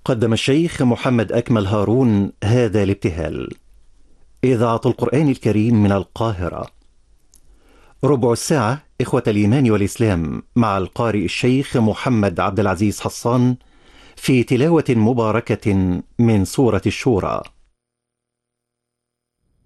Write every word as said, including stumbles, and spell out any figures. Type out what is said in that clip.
قدم الشيخ محمد أكمل هارون هذا الابتهال. إذاعة القرآن الكريم من القاهرة. ربع الساعة إخوة الإيمان والإسلام مع القارئ الشيخ محمد عبد العزيز حصان في تلاوة مباركة من سورة الشورى.